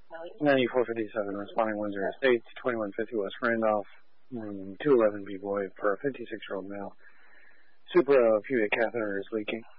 9457, responding 10 States, 2150 West Randolph, 211 B-Boy for a 56-year-old male. Supra pubic catheter is leaking.